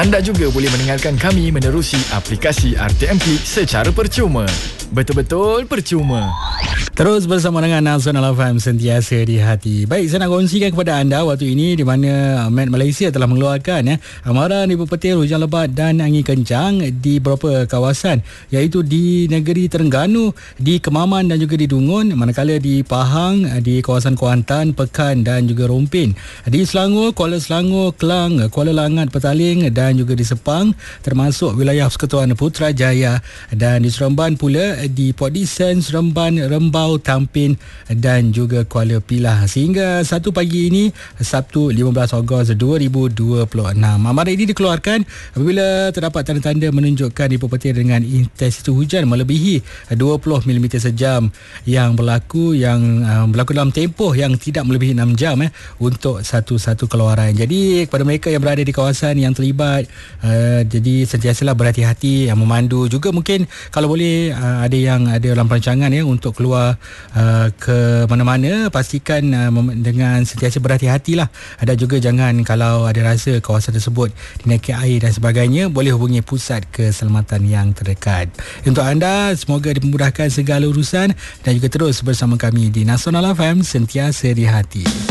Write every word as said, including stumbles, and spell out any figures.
Anda juga boleh mendengarkan kami menerusi aplikasi R T M P secara percuma. Betul-betul percuma. Terus bersama dengan Nasional F M, sentiasa di hati. Baik, saya nak kongsikan kepada anda waktu ini di mana Met Malaysia telah mengeluarkan ya, amaran ibu petir, hujan lebat dan angin kencang di beberapa kawasan, iaitu di negeri Terengganu, di Kemaman dan juga di Dungun, manakala di Pahang, di kawasan Kuantan, Pekan dan juga Rompin. Di Selangor, Kuala Selangor, Kelang, Kuala Langat, Petaling dan juga di Sepang, termasuk wilayah Persekutuan Putrajaya, dan di Seremban pula di Port Dickson, Seremban, Rembau, Tampin dan juga Kuala Pilah. Sehingga satu pagi ini, Sabtu lima belas Ogos dua ribu dua puluh enam. Amaran ini dikeluarkan apabila terdapat tanda-tanda menunjukkan ibu petir dengan intensitas hujan melebihi dua puluh milimeter sejam yang berlaku yang uh, berlaku dalam tempoh yang tidak melebihi enam jam eh, untuk satu-satu keluaran. Jadi kepada mereka yang berada di kawasan yang terlibat, uh, jadi sentiasalah berhati-hati, yang memandu juga mungkin kalau boleh uh, ada yang ada dalam perancangan ya untuk keluar uh, ke mana-mana, pastikan uh, dengan sentiasa berhati-hatilah. Dan juga jangan, kalau ada rasa kawasan tersebut dinaiki air dan sebagainya, boleh hubungi pusat keselamatan yang terdekat. Untuk anda, semoga dimudahkan segala urusan dan juga terus bersama kami di Nasional F M, sentiasa di hati.